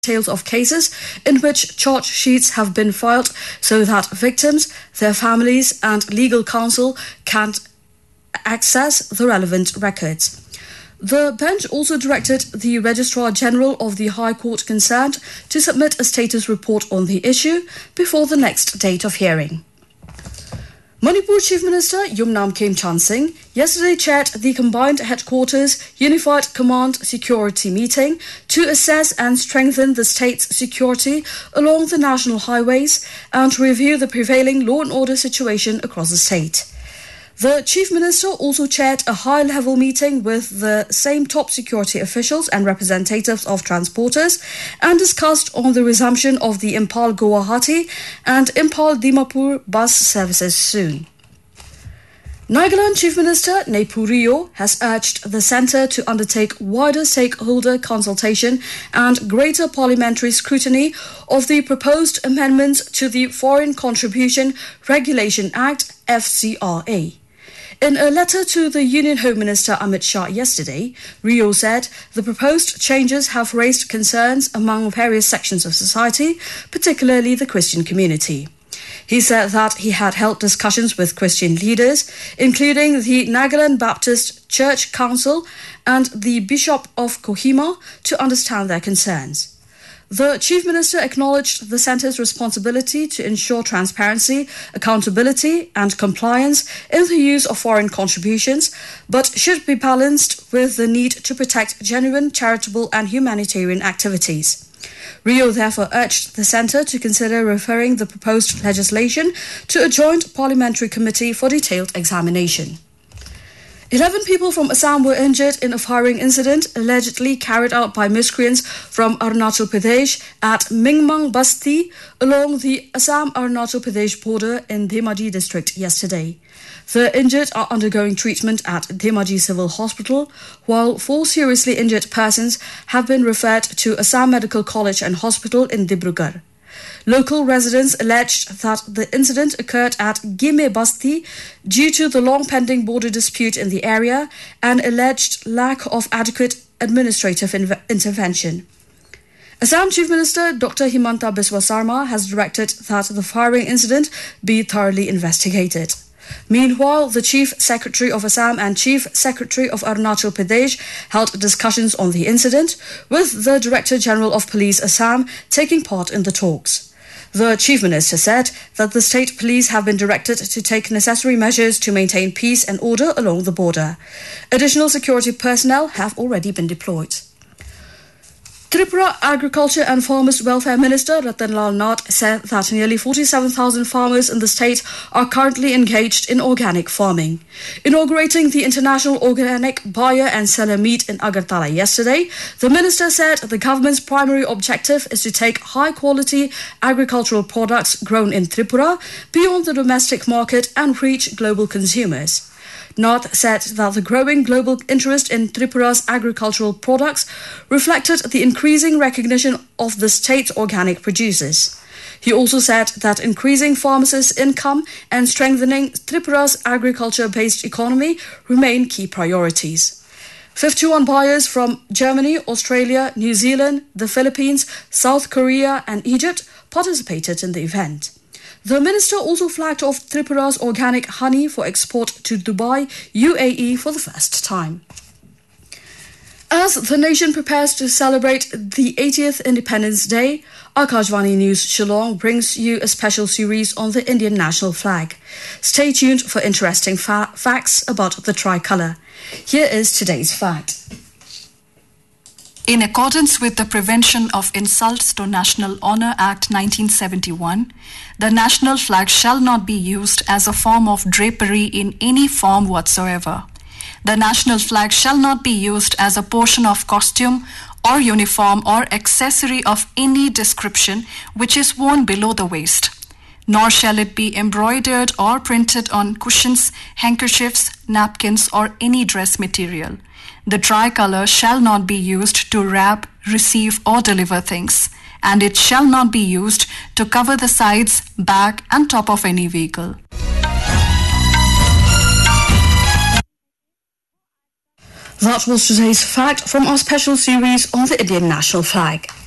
details of cases in which charge sheets have been filed so that victims, their families and legal counsel can access the relevant records. The bench also directed the Registrar General of the High Court concerned to submit a status report on the issue before the next date of hearing. Manipur Chief Minister Yumnam Khemchand Singh yesterday chaired the Combined Headquarters Unified Command Security meeting to assess and strengthen the state's security along the national highways and review the prevailing law and order situation across the state. The Chief Minister also chaired a high-level meeting with the same top security officials and representatives of transporters and discussed on the resumption of the Impal-Guwahati and Impal-Dimapur bus services soon. Nagaland Chief Minister Neiphu Rio has urged the centre to undertake wider stakeholder consultation and greater parliamentary scrutiny of the proposed amendments to the Foreign Contribution Regulation Act (FCRA). In a letter to the Union Home Minister Amit Shah yesterday, Rio said the proposed changes have raised concerns among various sections of society, particularly the Christian community. He said that he had held discussions with Christian leaders, including the Nagaland Baptist Church Council and the Bishop of Kohima, to understand their concerns. The Chief Minister acknowledged the Centre's responsibility to ensure transparency, accountability and compliance in the use of foreign contributions, but should be balanced with the need to protect genuine charitable and humanitarian activities. Rio therefore urged the Centre to consider referring the proposed legislation to a joint parliamentary committee for detailed examination. 11 people from Assam were injured in a firing incident allegedly carried out by miscreants from Arunachal Pradesh at Mingmang Basti along the Assam-Arunachal Pradesh border in Dhemaji district yesterday. The injured are undergoing treatment at Dhemaji Civil Hospital, while 4 seriously injured persons have been referred to Assam Medical College and Hospital in Dibrugarh. Local residents alleged that the incident occurred at Gime Basti due to the long-pending border dispute in the area and alleged lack of adequate administrative intervention. Assam Chief Minister Dr. Himanta Biswa Sarma has directed that the firing incident be thoroughly investigated. Meanwhile, the Chief Secretary of Assam and Chief Secretary of Arunachal Pradesh held discussions on the incident, with the Director General of Police Assam taking part in the talks. The Chief Minister said that the state police have been directed to take necessary measures to maintain peace and order along the border. Additional security personnel have already been deployed. Tripura Agriculture and Farmers Welfare Minister Ratan Lal Nath said that nearly 47,000 farmers in the state are currently engaged in organic farming. Inaugurating the International Organic Buyer and Seller Meet in Agartala yesterday, the minister said the government's primary objective is to take high-quality agricultural products grown in Tripura beyond the domestic market and reach global consumers. Nath said that the growing global interest in Tripura's agricultural products reflected the increasing recognition of the state's organic producers. He also said that increasing farmers' income and strengthening Tripura's agriculture-based economy remain key priorities. 51 buyers from Germany, Australia, New Zealand, the Philippines, South Korea and Egypt participated in the event. The minister also flagged off Tripura's organic honey for export to Dubai, UAE for the first time. As the nation prepares to celebrate the 80th Independence Day, Akashvani News Shillong brings you a special series on the Indian national flag. Stay tuned for interesting facts about the tricolour. Here is today's fact. In accordance with the Prevention of Insults to National Honour Act 1971, the national flag shall not be used as a form of drapery in any form whatsoever. The national flag shall not be used as a portion of costume or uniform or accessory of any description which is worn below the waist. Nor shall it be embroidered or printed on cushions, handkerchiefs, napkins or any dress material. The tricolour shall not be used to wrap, receive or deliver things, and it shall not be used to cover the sides, back and top of any vehicle. That was today's fact from our special series on the Indian national flag.